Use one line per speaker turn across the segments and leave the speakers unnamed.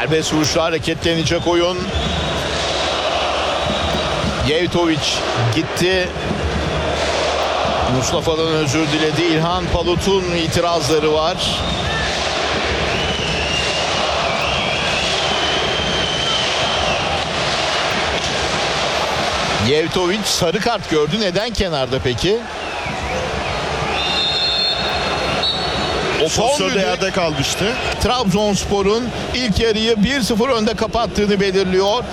Serbest vuruşla hareketlenecek oyun. Yevtovic gitti. Mustafa'dan özür diledi. İlhan Palut'un itirazları var. Yevtovic sarı kart gördü. Neden kenarda peki?
O pozisyon yerde kalmıştı.
Trabzonspor'un ilk yarıyı 1-0 önde kapattığını belirliyor.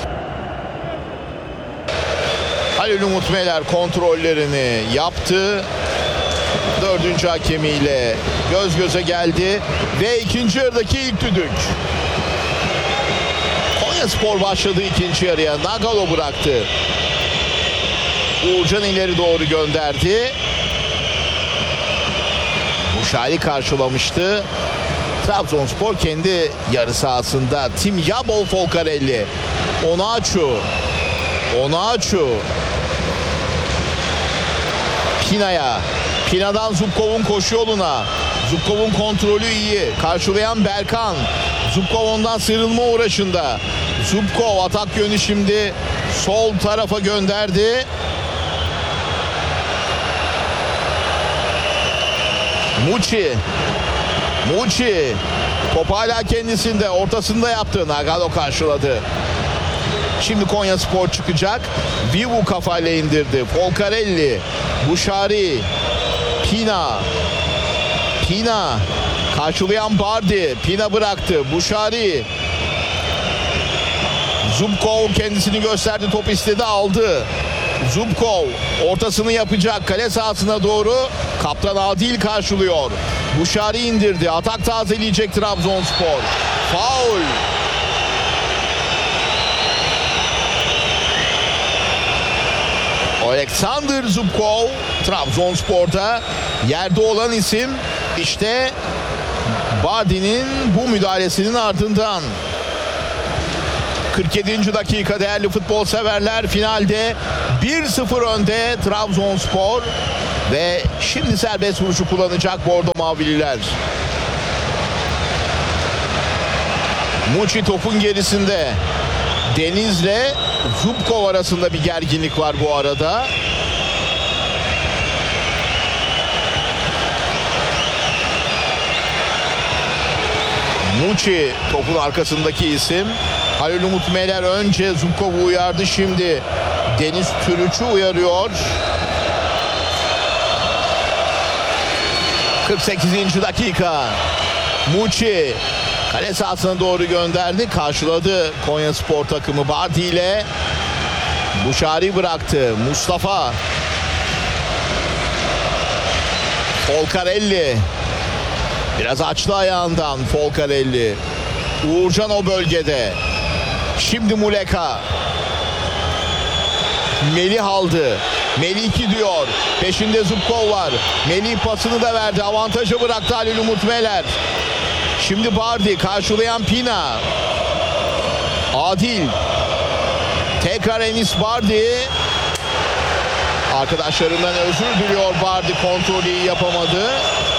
Halil Umut Meler kontrollerini yaptı. Dördüncü hakemiyle göz göze geldi. Ve ikinci yarıdaki ilk düdük. Konyaspor başladı ikinci yarıya. Nagalo bıraktı. Uğurcan ileri doğru gönderdi. Buşari karşılamıştı. Trabzonspor kendi yarı sahasında. Tim Yabol Folcarelli. Onaçu. Pina'ya. Pina'dan Zubkov'un koşu yoluna. Zubkov'un kontrolü iyi. Karşılayan Berkan. Zubkov ondan sıyrılma uğraşında. Zubkov atak yönü şimdi sol tarafa gönderdi. Muçi. Top hala kendisinde. Ortasında yaptı. Nagalo karşıladı. Şimdi Konyaspor çıkacak. Vivu kafayla indirdi. Folcarelli. Buşari. Pina. Karşılayan Bardi. Pina bıraktı. Buşari. Zubkov kendisini gösterdi. Top istedi, aldı. Zubkov ortasını yapacak. Kale sahasına doğru. Kaptan Adil karşılıyor. Buşari indirdi. Atak tazeleyecek Trabzonspor. Faul. Alexander Zubkov Trabzonspor'da yerde olan isim. İşte Bardi'nin bu müdahalesinin ardından 47. dakika değerli futbol severler, finalde 1-0 önde Trabzonspor ve şimdi serbest vuruşu kullanacak Bordo Mavililer. Muçi topun gerisinde. Deniz'le Zubkov arasında bir gerginlik var bu arada. Muçi topun arkasındaki isim. Halil Umut Meler önce Zubkov'u uyardı, şimdi Deniz Türüç'ü uyarıyor. 48. dakika. Muçi kale sahasına doğru gönderdi. Karşıladı Konyaspor takımı Bardi ile. Buşari bıraktı. Mustafa. Folcarelli. Biraz açtı ayağından Folcarelli. Uğurcan o bölgede. Şimdi Muleka. Melih aldı. Melih gidiyor. Peşinde Zubkov var. Melih pasını da verdi. Avantajı bıraktı Halil Umut Meler. Şimdi Bardi karşılayan Pina. Adil. Tekrar Enis Bardi. Arkadaşlarından özür diliyor Bardi. Kontrolü iyi yapamadı.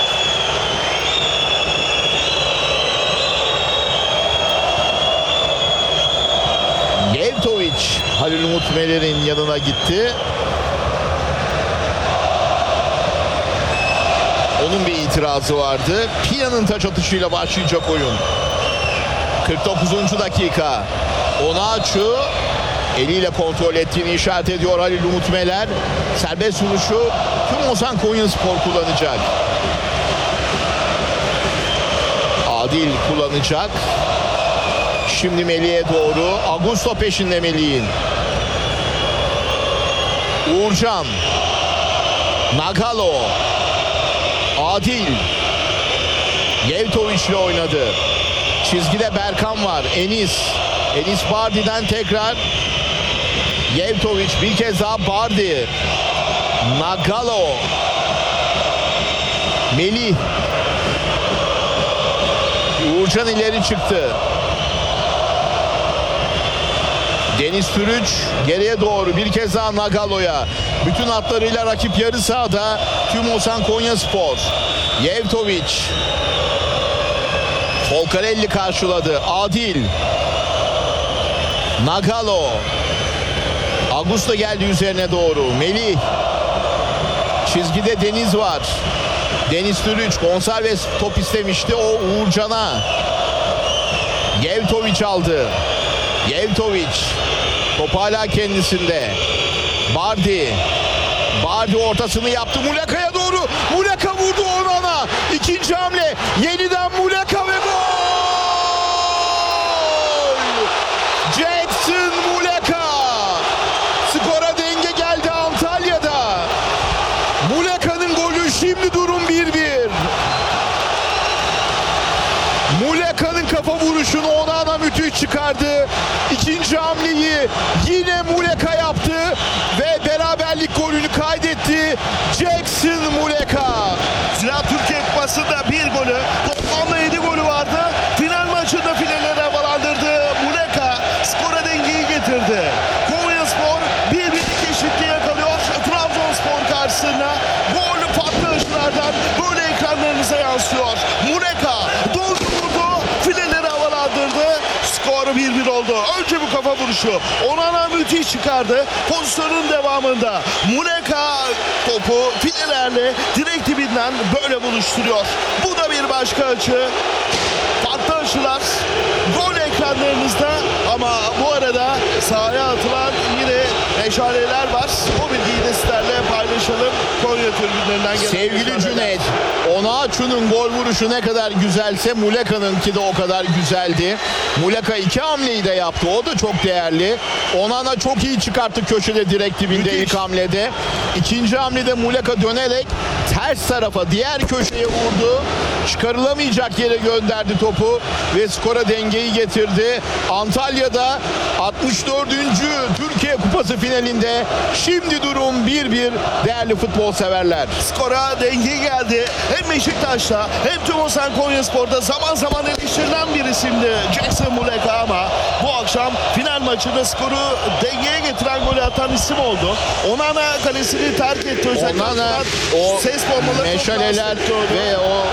Yevtovic Halil Umut Meler'in yanına gitti. Onun bir itirazı vardı. Pina'nın taç atışıyla başlayacak oyun. 49. dakika. Onaçu eliyle kontrol ettiğini işaret ediyor Halil Umut Meler. Serbest vuruşu tüm Ozan Konyaspor kullanacak. Adil kullanacak. Şimdi Melih'e doğru. Augusto peşinde Melih'in. Uğurcan. Nagalo. Adil. Yevtovic ile oynadı. Çizgide Berkan var. Enis Bardi'den tekrar. Yevtovic bir kez daha Bardi. Nagalo. Melih. Uğurcan ileri çıktı. Deniz Türüç geriye doğru bir kez daha Nagalo'ya. Bütün hatlarıyla rakip yarı sahada. Tüm Ozan Konyaspor. Yevtovic. Folcarelli karşıladı. Adil. Nagalo. Augusto geldi üzerine doğru. Melih. Çizgide Deniz var. Deniz Türüç Gonçalves top istemişti. O Uğurcan'a. Yevtoviç aldı. Yevtoviç. Top hala kendisinde. Bardi. Bardi ortasını yaptı. Muleka'ya doğru. Muleka vurdu Onana. İkinci hamle. Yeniden Muleka ve gol. Jackson Muleka. Skora denge geldi Antalya'da. Muleka'nın golü, şimdi durum 1-1. Muleka'nın kafa vuruşunu Onana müthiş çıkardı. İkinci hamleyi yine Muleka yaptı ve beraberlik golünü kaydetti. Jackson Muleka.
Zira Türkiye Kupası'nda bir golü, toplamda 7 golü vardı. Final maçında fileleri havalandırdı. Muleka skora dengeyi getirdi. Konyaspor 1-1 eşitliği yakalıyor. Trabzonspor karşısında gol farklı açılardan böyle ekranlarınıza yansıyor. Muleka doğru vurdu, fileleri havalandırdı. Skor 1-1 oldu. Önce bu kafa vuruşu. Onana müthiş çıkardı. Pozisyonun devamında Muleka topu filelerle direkt dibinden böyle buluşturuyor. Bu da bir başka açı. Farklı açılar gol ekranlarınızda ama bu arada sahaya atılan yine meşaleler var. O bilgiyi de sizlerle paylaşalım. Konya tribünlerinden gelen
Sevgili
meşaleler.
Cüneyt, Onaçu'nun gol vuruşu ne kadar güzelse Muleka'nınki de o kadar güzeldi. Muleka iki hamleyi de yaptı. O da çok değerli. Onana çok iyi çıkarttı köşede direkt dibinde
Müthiş.
ilk hamlede. İkinci hamlede Muleka dönerek ters tarafa diğer köşeye vurdu. Çıkarılamayacak yere gönderdi topu ve skora dengeyi getirdi. Antalya'da 64. Türkiye Kupası finalinde şimdi durum 1-1 değerli futbol severler.
Skora denge geldi. Hem Beşiktaş'ta hem Tümosan Konyaspor'da zaman zaman eleştirilen bir isimdi Jackson Muleka ama bu akşam final maçında skoru dengeye getiren golü atan isim oldu. Onana kalesini terk etti. Özellikle
Onana o
ses bombaları çok
meşaleler
rahatsız etti onu.
ve o